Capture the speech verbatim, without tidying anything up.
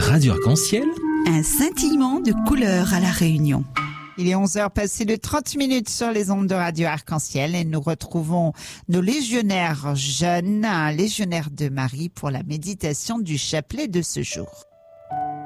Radio Arc-en-Ciel, un scintillement de couleurs à La Réunion. Il est onze heures passées de trente minutes sur les ondes de Radio Arc-en-Ciel et nous retrouvons nos légionnaires jeunes, un légionnaire de Marie pour la méditation du chapelet de ce jour.